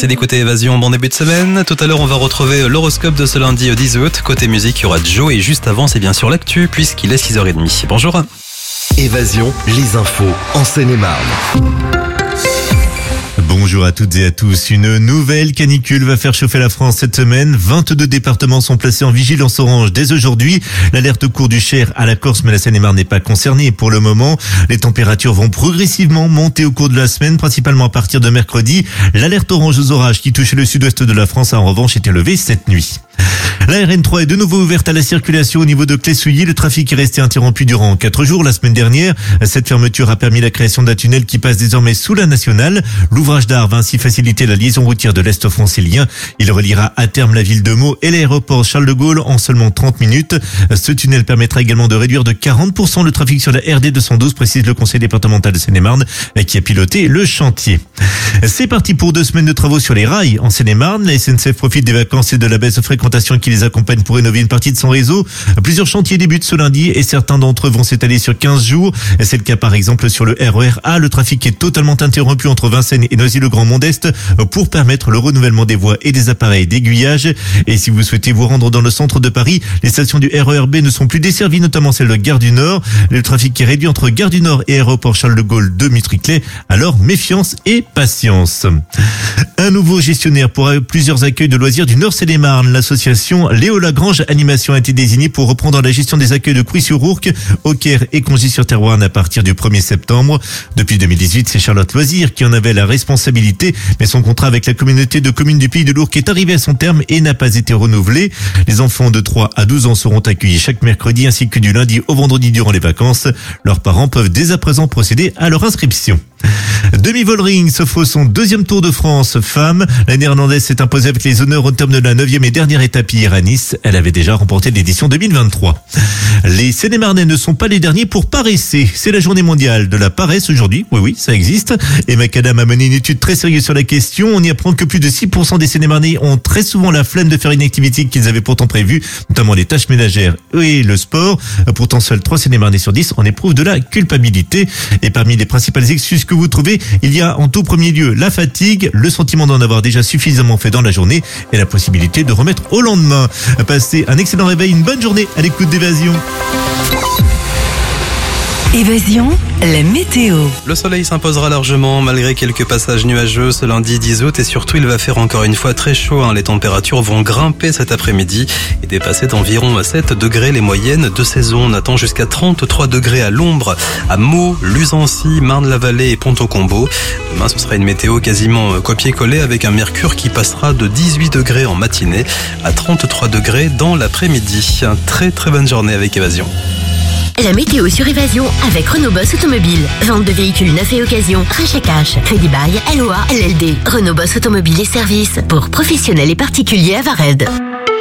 Merci d'écouter Évasion, bon début de semaine. Tout à l'heure, on va retrouver l'horoscope de ce lundi 10 août. Côté musique, il y aura Joe et juste avant, c'est bien sûr l'actu puisqu'il est 6h30. Bonjour. Évasion, les infos en Seine-et-Marne. Bonjour à toutes et à tous. Une nouvelle canicule va faire chauffer la France cette semaine. 22 départements sont placés en vigilance orange dès aujourd'hui. L'alerte court du Cher à la Corse, mais la Seine-et-Marne n'est pas concernée pour le moment. Les températures vont progressivement monter au cours de la semaine, principalement à partir de mercredi. L'alerte orange aux orages qui touchait le sud-ouest de la France a en revanche été levée cette nuit. La RN3 est de nouveau ouverte à la circulation au niveau de Clé-Souilly. Le trafic est resté interrompu durant 4 jours la semaine dernière. Cette fermeture a permis la création d'un tunnel qui passe désormais sous la nationale. L'ouvrage d'art va ainsi faciliter la liaison routière de l'Est francilien. Il reliera à terme la ville de Meaux et l'aéroport Charles de Gaulle en seulement 30 minutes. Ce tunnel permettra également de réduire de 40% le trafic sur la RD 212, précise le conseil départemental de Seine-et-Marne qui a piloté le chantier. C'est parti pour 2 semaines de travaux sur les rails en Seine-et-Marne. La SNCF profite des vacances et de la baisse de fréquentation qui les accompagne pour rénover une partie de son réseau. Plusieurs chantiers débutent ce lundi et certains d'entre eux vont s'étaler sur 15 jours. C'est le cas par exemple sur le RER A. Le trafic est totalement interrompu entre Vincennes et Noisy-le-Grand-Mont-Est pour permettre le renouvellement des voies et des appareils d'aiguillage. Et si vous souhaitez vous rendre dans le centre de Paris, les stations du RER B ne sont plus desservies, notamment celle de Gare du Nord. Le trafic est réduit entre Gare du Nord et aéroport Charles de Gaulle de Mutriclet. Alors méfiance et patience. Un nouveau gestionnaire pour plusieurs accueils de loisirs du Nord Seine-et-Marne. L'association Léo Lagrange Animation a été désignée pour reprendre la gestion des accueils de Couy-sur-Ourcq, Auxerre et Congy-sur-Thérouanne à partir du 1er septembre. Depuis 2018, c'est Charlotte Loisir qui en avait la responsabilité, mais son contrat avec la communauté de communes du Pays de l'Ourcq est arrivé à son terme et n'a pas été renouvelé. Les enfants de 3 à 12 ans seront accueillis chaque mercredi ainsi que du lundi au vendredi durant les vacances. Leurs parents peuvent dès à présent procéder à leur inscription. Demi-Vollering s'offre son 2e Tour de France femme. La néerlandaise s'est imposée avec les honneurs au terme de la 9e et dernière étape hier à Nice. Elle avait déjà remporté l'édition 2023. Les Seine-et-Marnais ne sont pas les derniers pour paresser. C'est la journée mondiale de la paresse aujourd'hui. Oui, ça existe. Et Macadam a mené une étude très sérieuse sur la question. On y apprend que plus de 6% des Seine-et-Marnais ont très souvent la flemme de faire une activité qu'ils avaient pourtant prévue, notamment les tâches ménagères et le sport. Pourtant, seuls 3 Seine-et-Marnais sur 10 en éprouvent de la culpabilité. Et parmi les principales excuses que vous trouvez, il y a en tout premier lieu la fatigue, le sentiment d'en avoir déjà suffisamment fait dans la journée et la possibilité de remettre au lendemain. Passez un excellent réveil, une bonne journée à l'écoute d'Évasion. Évasion, la météo. Le soleil s'imposera largement malgré quelques passages nuageux ce lundi 10 août et surtout il va faire encore une fois très chaud. Les températures vont grimper cet après-midi et dépasser d'environ 7 degrés les moyennes de saison. On attend jusqu'à 33 degrés à l'ombre, à Meaux, Luzancy, Marne-la-Vallée et Pont-au-Combo. Demain ce sera une météo quasiment copier-coller avec un mercure qui passera de 18 degrés en matinée à 33 degrés dans l'après-midi. Très bonne journée avec Évasion. La météo sur Évasion avec Renault Boss Automobile. Vente de véhicules neufs et occasion, rachat cash, crédit bail, LOA, LLD. Renault Boss Automobile et services pour professionnels et particuliers à Vared.